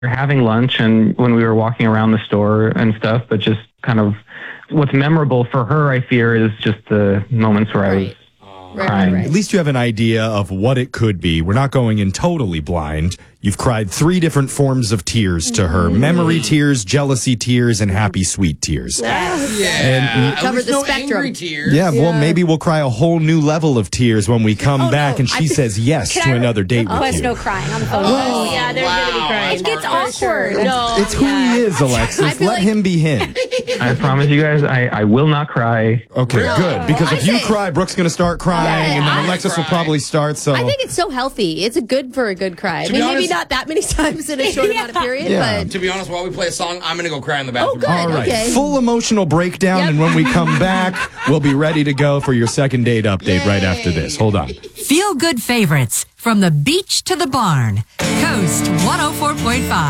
were having lunch and when we were walking around the store and stuff, but just kind of what's memorable for her, I fear, is just the moments where I was crying. At least you have an idea of what it could be. We're not going in totally blind. You've cried 3 different forms of tears to her. Memory tears, jealousy tears, and happy sweet tears. Yeah. Covered the no spectrum. angry tears. Yeah, well, maybe we'll cry a whole new level of tears when we come back and she says yes to another date with There's you. no crying on the phone. Oh, yeah, there's going to be crying. It gets awkward. No. It's who he is, Alexis. Let him be him. I promise you guys, I will not cry. Okay, good. Because if you cry, Brooke's going to start crying, and then Alexis will probably start. So I think it's so healthy. It's good for a good cry. I be mean, maybe honest- not that many times in a short amount of period, but To be honest, while we play a song, I'm going to go cry in the bathroom. good. all right, Okay. full emotional breakdown, Yep. and when we come back, we'll be ready to go for your second date update right after this. Hold on. Feel good favorites from the beach to the barn. Coast 104.5.